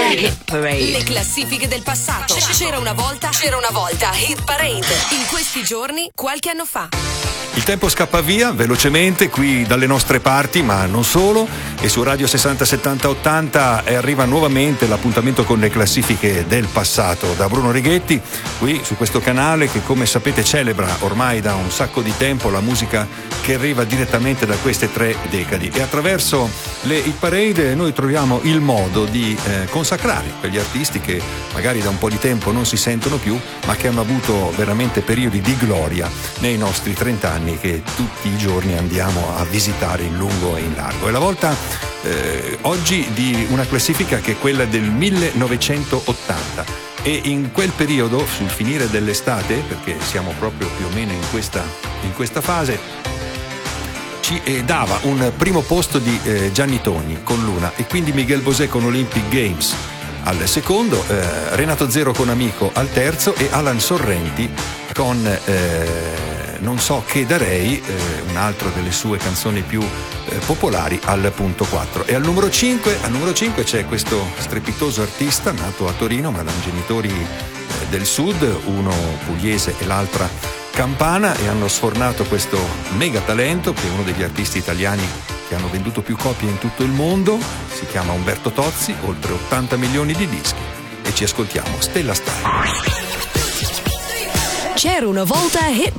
Hit Parade. Le classifiche del passato. C'era una volta Hit Parade. In questi giorni, qualche anno fa. Il tempo scappa via velocemente qui dalle nostre parti, ma non solo, e su Radio 60 70 80 arriva nuovamente l'appuntamento con le classifiche del passato da Bruno Righetti, qui su questo canale che, come sapete, celebra ormai da un sacco di tempo la musica che arriva direttamente da queste 3 decadi, e attraverso le Hit Parade noi troviamo il modo di consacrare quegli artisti che magari da un po' di tempo non si sentono più, ma che hanno avuto veramente periodi di gloria nei nostri 30 anni che tutti i giorni andiamo a visitare in lungo e in largo. È la volta oggi di una classifica che è quella del 1980, e in quel periodo, sul finire dell'estate, perché siamo proprio più o meno in questa fase, ci dava un primo posto di Gianni Togni con Luna, e quindi Miguel Bosé con Olympic Games al secondo, Renato Zero con Amico al terzo, e Alan Sorrenti con Non so che darei, un'altra delle sue canzoni più popolari, al punto 4. E al numero 5 c'è questo strepitoso artista nato a Torino ma da genitori del sud, uno pugliese e l'altra campana, e hanno sfornato questo mega talento che è uno degli artisti italiani che hanno venduto più copie in tutto il mondo. Si chiama Umberto Tozzi, oltre 80 milioni di dischi, e ci ascoltiamo Stella Star. C'era una volta Hit